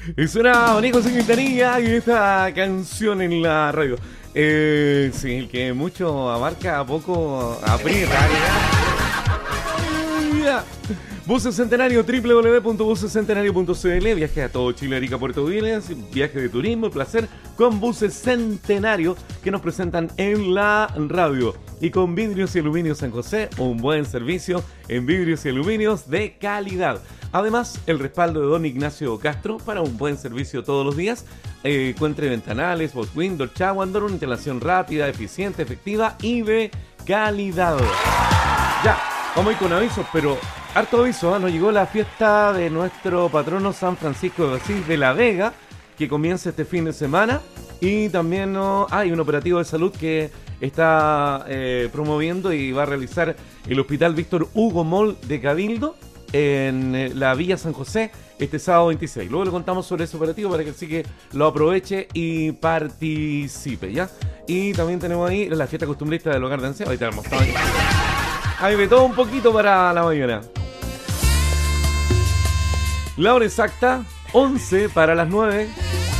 Y suena Nico Sin Quintanilla y esta canción en la radio. Sí, el que mucho abarca, poco aprieta. Ya. Buses Centenario, www.busescentenario.cl. Viaje a todo Chile, Arica, Puerto Williams. Viaje de turismo y placer con Buses Centenario que nos presentan en la radio. Y con Vidrios y Aluminios San José, un buen servicio en vidrios y aluminios de calidad. Además, el respaldo de don Ignacio Castro para un buen servicio todos los días. Encuentre ventanales, box window, Chawandor, una instalación rápida, eficiente, efectiva y de calidad. Ya, vamos a ir con avisos, pero harto aviso, ¿eh? Nos llegó la fiesta de nuestro patrono San Francisco de Asís de la Vega, que comienza este fin de semana. Y también hay un operativo de salud que está promoviendo y va a realizar el Hospital Víctor Hugo Moll de Cabildo en la Villa San José este sábado 26. Luego le contamos sobre ese operativo para que así que lo aproveche y participe, ¿ya? Y también tenemos ahí la fiesta costumbrista del hogar de ancianos. Ahí tenemos todo. Ahí ve todo un poquito para la mañana. La hora exacta, 11 para las 9.